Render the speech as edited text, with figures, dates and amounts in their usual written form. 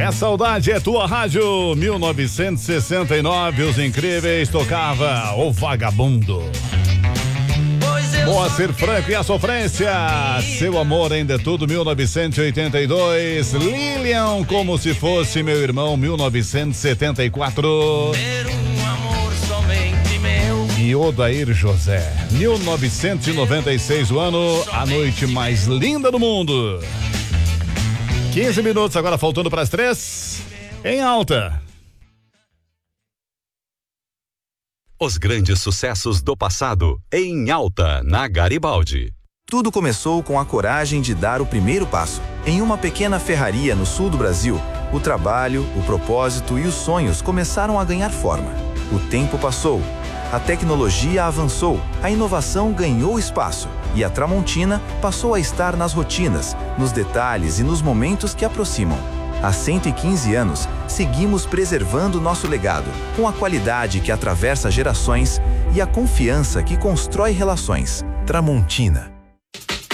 A saudade é tua rádio. 1969, os Incríveis tocava O Vagabundo. Moacir Franco e a Sofrência. Seu amor ainda é tudo, 1982. Lilian, como se fosse meu irmão, 1974. E Odair José, 1996, o ano, a noite mais linda do mundo. 15 minutos agora, faltando para as 3. Em alta. Os grandes sucessos do passado, em alta, na Garibaldi. Tudo começou com a coragem de dar o primeiro passo. Em uma pequena ferraria no sul do Brasil, o trabalho, o propósito e os sonhos começaram a ganhar forma. O tempo passou, a tecnologia avançou, a inovação ganhou espaço e a Tramontina passou a estar nas rotinas, nos detalhes e nos momentos que aproximam. Há 115 anos, seguimos preservando nosso legado, com a qualidade que atravessa gerações e a confiança que constrói relações. Tramontina.